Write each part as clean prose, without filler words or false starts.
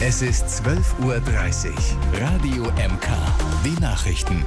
Es ist 12:30 Uhr. Radio MK. Die Nachrichten.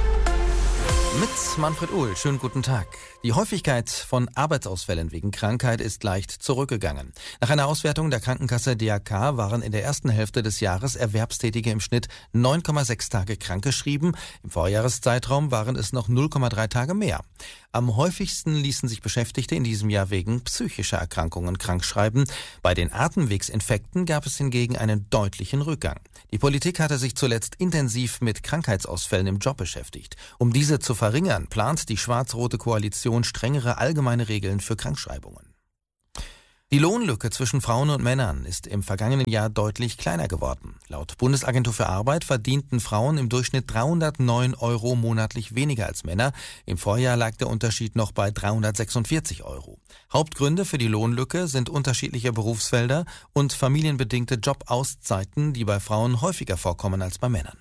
Mit Manfred Uhl, schönen guten Tag. Die Häufigkeit von Arbeitsausfällen wegen Krankheit ist leicht zurückgegangen. Nach einer Auswertung der Krankenkasse DAK waren in der ersten Hälfte des Jahres Erwerbstätige im Schnitt 9,6 Tage krankgeschrieben. Im Vorjahreszeitraum waren es noch 0,3 Tage mehr. Am häufigsten ließen sich Beschäftigte in diesem Jahr wegen psychischer Erkrankungen krankschreiben. Bei den Atemwegsinfekten gab es hingegen einen deutlichen Rückgang. Die Politik hatte sich zuletzt intensiv mit Krankheitsausfällen im Job beschäftigt. Um diese zu verringern, plant die schwarz-rote Koalition strengere allgemeine Regeln für Krankschreibungen. Die Lohnlücke zwischen Frauen und Männern ist im vergangenen Jahr deutlich kleiner geworden. Laut Bundesagentur für Arbeit verdienten Frauen im Durchschnitt 309 € monatlich weniger als Männer. Im Vorjahr lag der Unterschied noch bei 346 €. Hauptgründe für die Lohnlücke sind unterschiedliche Berufsfelder und familienbedingte Jobauszeiten, die bei Frauen häufiger vorkommen als bei Männern.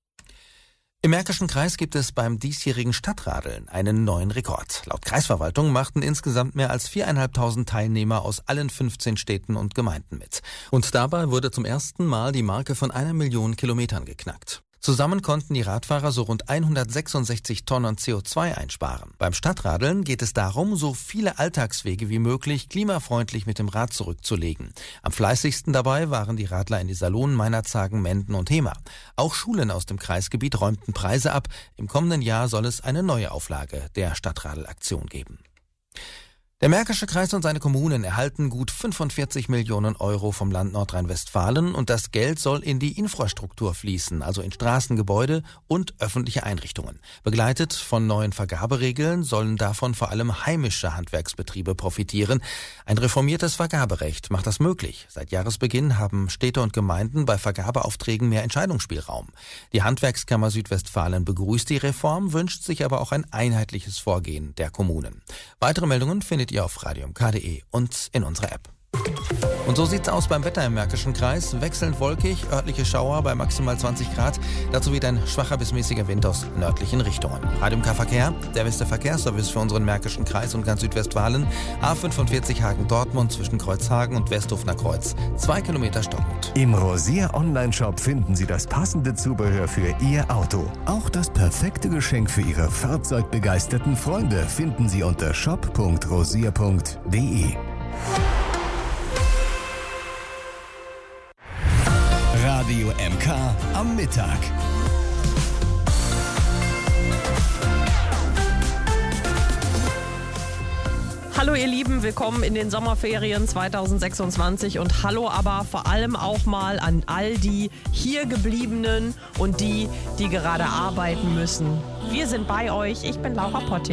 Im Märkischen Kreis gibt es beim diesjährigen Stadtradeln einen neuen Rekord. Laut Kreisverwaltung machten insgesamt mehr als 4.500 Teilnehmer aus allen 15 Städten und Gemeinden mit. Und dabei wurde zum ersten Mal die Marke von 1 Million Kilometern geknackt. Zusammen konnten die Radfahrer so rund 166 Tonnen CO2 einsparen. Beim Stadtradeln geht es darum, so viele Alltagswege wie möglich klimafreundlich mit dem Rad zurückzulegen. Am fleißigsten dabei waren die Radler in Iserlohn, Meinerzhagen, Menden und Hemer. Auch Schulen aus dem Kreisgebiet räumten Preise ab. Im kommenden Jahr soll es eine neue Auflage der Stadtradelaktion geben. Der Märkische Kreis und seine Kommunen erhalten gut 45 Millionen € vom Land Nordrhein-Westfalen und das Geld soll in die Infrastruktur fließen, also in Straßen, Gebäude und öffentliche Einrichtungen. Begleitet von neuen Vergaberegeln sollen davon vor allem heimische Handwerksbetriebe profitieren. Ein reformiertes Vergaberecht macht das möglich. Seit Jahresbeginn haben Städte und Gemeinden bei Vergabeaufträgen mehr Entscheidungsspielraum. Die Handwerkskammer Südwestfalen begrüßt die Reform, wünscht sich aber auch ein einheitliches Vorgehen der Kommunen. Weitere Meldungen findet ihr auf radiomk.de und in unserer App. Und so sieht's aus beim Wetter im Märkischen Kreis. Wechselnd wolkig, örtliche Schauer bei maximal 20 Grad. Dazu wieder ein schwacher bis mäßiger Wind aus nördlichen Richtungen. Radio MK Verkehr, der beste Verkehrsservice für unseren Märkischen Kreis und ganz Südwestfalen. A45 Hagen-Dortmund zwischen Kreuzhagen und Westhofener Kreuz. 2 Kilometer stockend. Im Rosier Online-Shop finden Sie das passende Zubehör für Ihr Auto. Auch das perfekte Geschenk für Ihre fahrzeugbegeisterten Freunde finden Sie unter shop.rosier.de. Radio MK am Mittag. Hallo ihr Lieben, willkommen in den Sommerferien 2026 und hallo aber vor allem auch mal an all die hier gebliebenen und die gerade arbeiten müssen. Wir sind bei euch, ich bin Laura Potting.